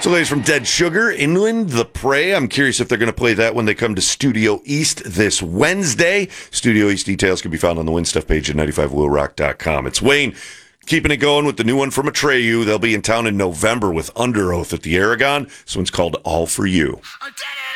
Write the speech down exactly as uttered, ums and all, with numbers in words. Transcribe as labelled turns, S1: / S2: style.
S1: So, ladies from Dead Sugar, Inland, The Prey. I'm curious if they're going to play that when they come to Studio East this Wednesday. Studio East details can be found on the Win Stuff page at ninety-five will rock dot com. It's Wayne keeping it going with the new one from Atreyu. They'll be in town in November with Under Oath at the Aragon. This one's called All For You.